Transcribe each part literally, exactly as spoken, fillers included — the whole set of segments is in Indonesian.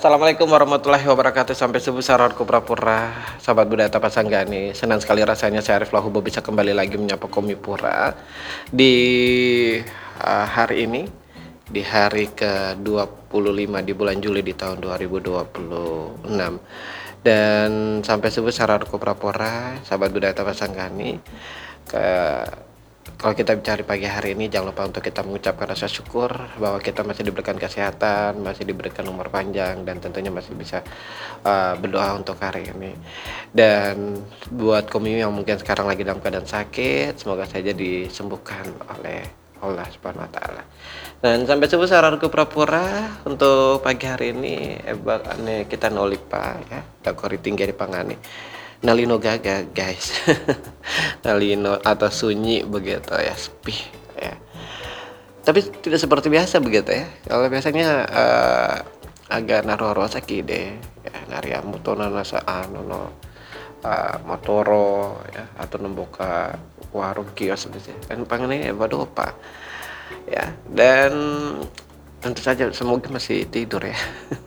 Assalamualaikum warahmatullahi wabarakatuh. Sampai subuh saranku Pura-Pura, sahabat budaya Tapasanggani. Senang sekali rasanya saya Arif Lahubo bisa kembali lagi menyapa Komipura di uh, hari ini, di hari ke dua puluh lima di bulan Juli di tahun dua ribu dua puluh enam. Dan sampai subuh saranku Pura-Pura, sahabat budaya Tapasanggani. Ke Kalau kita bicara pagi hari ini, jangan lupa untuk kita mengucapkan rasa syukur bahwa kita masih diberikan kesehatan, masih diberikan umur panjang, dan tentunya masih bisa uh, berdoa untuk hari ini. Dan buat Komi yang mungkin sekarang lagi dalam keadaan sakit, semoga saja disembuhkan oleh Allah Subhanahu wa taala. Dan sampai subuh saranku Pura-Pura untuk pagi hari ini, eh, kita nolipa ya, dakori tinggi di pangani. Nalino gaga guys. Nalino atau sunyi begitu ya, sepi ya. Tapi tidak seperti biasa begitu ya. Kalau biasanya uh, agak naroro sakide ya, naria mutona nasa anu no uh, motoro ya, atau membuka warung kios gitu. Kan pangannya ya badopa ya. Dan tentu saja semoga masih tidur ya.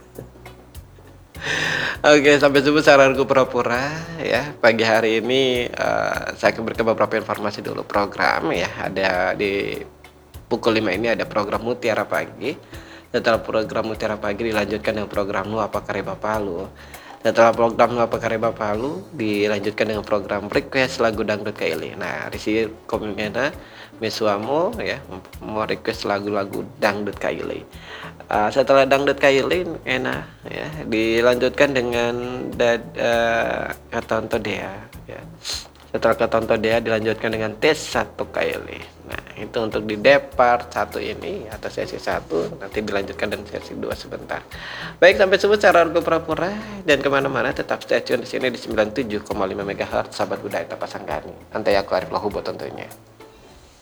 Oke, sampai subuh saranku Pura-Pura ya. Pagi hari ini uh, saya akan berikan beberapa informasi dulu program ya. Ada di pukul lima ini ada program Mutiara Pagi. Setelah program Mutiara Pagi dilanjutkan dengan program Nu Apa Kareba Palu. Setelah program Nu Apa Kareba Palu dilanjutkan dengan program request lagu dangdut Kaili. Nah, di sini komennya Mesuamo ya, mau request lagu-lagu dangdut Kaili. Uh, setelah dangdut Kaili enak ya, dilanjutkan dengan dad, uh, Katonto Dea ya. Setelah Katonto Dea dilanjutkan dengan tes satu Kaili. Nah, itu untuk di depart satu ini atau sesi satu, nanti dilanjutkan dengan sesi dua sebentar. Baik, sampai subuh cara Argo Pura-Pura dan kemana-mana tetap stay tune di sini di sembilan puluh tujuh koma lima megahertz sahabat budaya Tapasanggani. Antai aku Arif Lahubo tentunya.